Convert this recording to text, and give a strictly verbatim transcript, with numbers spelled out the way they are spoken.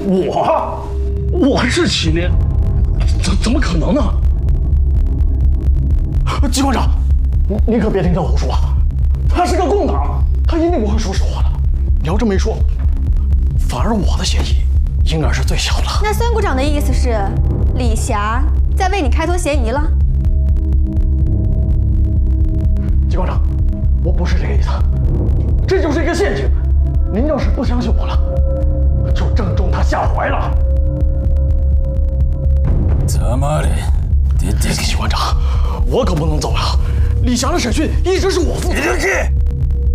我，我是麒麟，怎怎么可能呢？机关长，你可别听他胡说，他是个共党，他一定不会说实话的。你要这么一说，反而我的嫌疑应该是最小的。 那孙股长的意思是，李霞在为你开脱嫌疑了？ 机关长，我不是这个意思，这就是一个陷阱。您要是不相信我了，就正中他下怀了。 怎么的？ 机关长，我可不能走呀！李霞的审讯一直是我负责。 你生气？